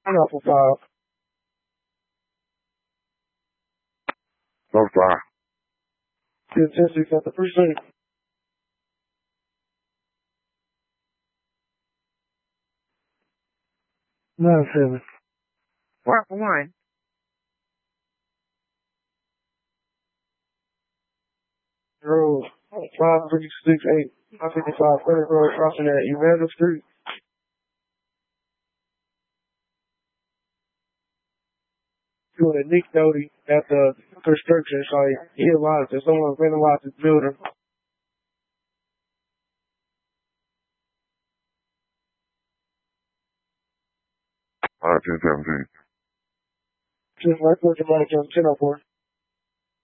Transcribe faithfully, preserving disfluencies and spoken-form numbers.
off for five. No five. ten ten six at the precinct. nine seven. Four for one. Road five three six eight. five fifty-five Third Road crossing at Evander Street. Doing a Nick Doty at the construction site. He realized that someone vandalized his building. All right, ten seventeen. Just right for the ten oh four.